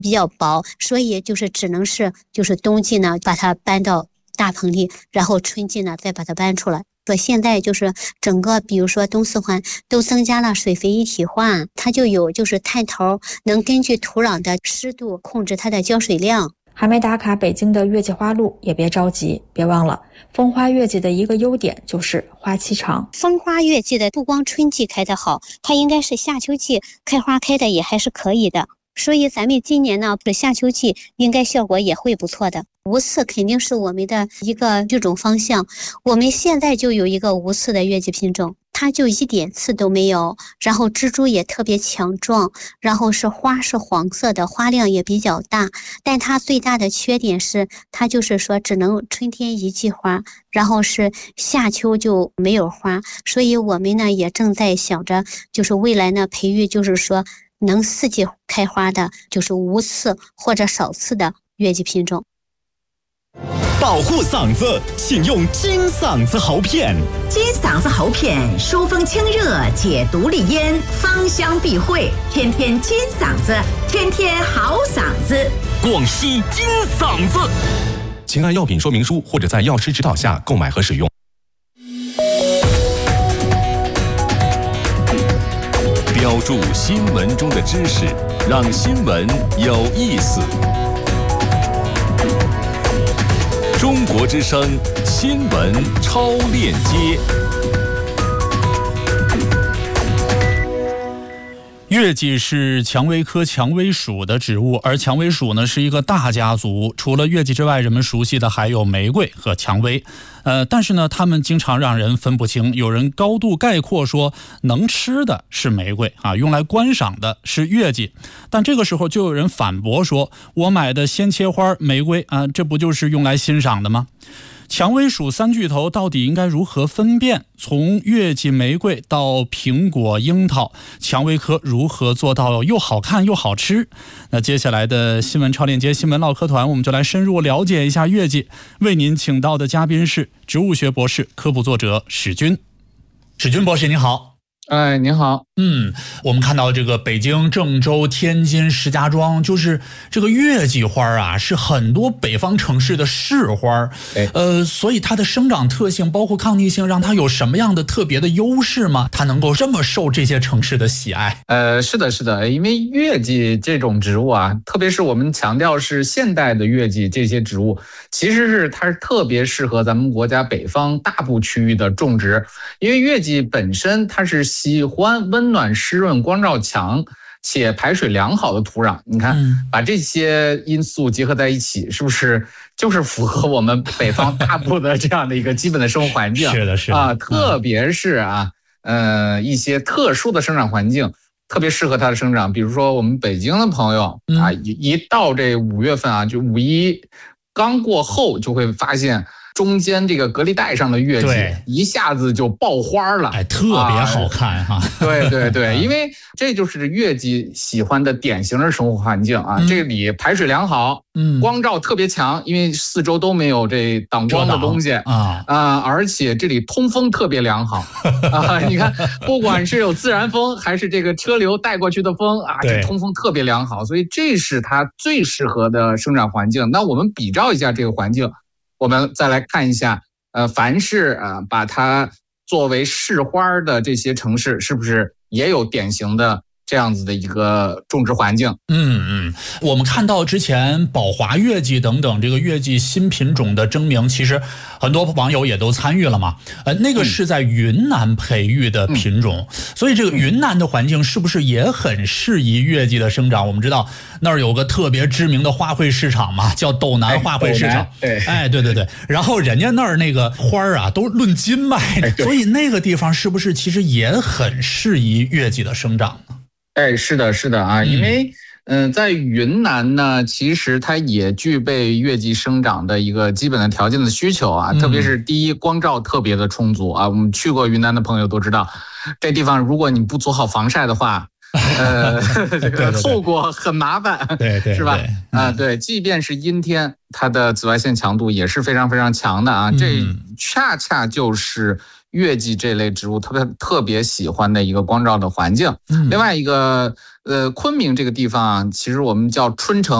比较薄，所以就是只能是就是冬季呢把它搬到大棚里，然后春季呢再把它搬出来。现在就是整个比如说东四环都增加了水肥一体化，它就有就是探头能根据土壤的湿度控制它的浇水量。 还没打卡北京的月季花路也别着急，别忘了风花月季的一个优点就是花期长。 风花月季的不光春季开得好，它应该是夏秋季开花开的也还是可以的，所以咱们今年呢夏秋季应该效果也会不错的。无刺肯定是我们的一个育种方向，我们现在就有一个无刺的月季品种，它就一点刺都没有，然后植株也特别强壮，然后花是黄色的，花量也比较大，但它最大的缺点是它就是说只能春天一季花，然后是夏秋就没有花，所以我们呢也正在想着就是未来呢培育就是说能4季开花的就是无刺或者少刺的月季品种。 保护嗓子，请用金嗓子喉片。 金嗓子喉片疏风清热，解毒利咽，芳香避秽，天天金嗓子，天天好嗓子。 广西金嗓子，请按药品说明书或者在药师指导下购买和使用。标注新闻中的知识，让新闻有意思。中国之声新闻超链接。 月季是蔷薇科蔷薇属的植物，而蔷薇属呢是一个大家族，除了月季之外，人们熟悉的还有玫瑰和蔷薇。但是呢，它们经常让人分不清。有人高度概括说，能吃的是玫瑰啊，用来观赏的是月季。但这个时候就有人反驳说，我买的鲜切花玫瑰啊，这不就是用来欣赏的吗？蔷薇属三巨头到底应该如何分辨？从月季玫瑰到苹果樱桃，蔷薇科如何做到又好看又好吃？那接下来的新闻超链接新闻唠嗑团，我们就来深入了解一下月季。为您请到的嘉宾是植物学博士、科普作者史军。史军博士您好。 您好。 我们看到这个北京、郑州、天津、石家庄，就是这个月季花啊，是很多北方城市的市花。所以它的生长特性包括抗逆性，让它有什么样的特别的优势吗？它能够这么受这些城市的喜爱？ 是的，因为月季这种植物啊，特别是我们强调是现代的月季这些植物，其实它是特别适合咱们国家北方大部区域的种植，因为月季本身它是喜欢温暖湿润光照强且排水良好的土壤。你看把这些因素结合在一起，是不是就是符合我们北方大部的这样的一个基本的生活环境？ 是的啊，特别是一些特殊的生长环境特别适合它的生长。比如说我们北京的朋友啊，一到这5月份啊，就5一刚过后，就会发现中间这个隔离带上的月季一下子就爆花了， 特别好看哈。 对，因为这就是月季喜欢的典型的生活环境啊。这里排水良好，光照特别强，因为四周都没有这挡光的东西而且这里通风特别良好你看，不管是有自然风还是这个车流带过去的风这通风特别良好，所以这是它最适合的生长环境。那我们比照一下这个环境，我们再来看一下，凡是把它作为市花的这些城市，是不是也有典型的这样子的一个种植环境？ 我们看到之前宝华月季等等这个月季新品种的征名，其实很多网友也都参与了嘛。那个是在云南培育的品种，所以这个云南的环境是不是也很适宜月季的生长？我们知道那儿有个特别知名的花卉市场嘛，叫斗南花卉市场。对，然后人家那儿那个花啊都论斤卖的，所以那个地方是不是其实也很适宜月季的生长呢？ 是的啊，因为在云南呢，其实它也具备月季生长的一个基本的条件的需求啊，特别是第一，光照特别的充足啊。我们去过云南的朋友都知道，这地方如果你不做好防晒的话，这个后果很麻烦，是吧？对，即便是阴天，它的紫外线强度也是非常非常强的啊。这恰恰就是月季这类植物特别喜欢的一个光照的环境。另外一个昆明这个地方其实我们叫春城。